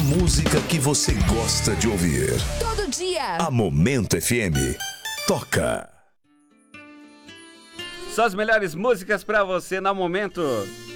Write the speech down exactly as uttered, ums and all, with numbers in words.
música que você gosta de ouvir. Todo dia. A Momento F M. Toca. Só as melhores músicas pra você na Momento.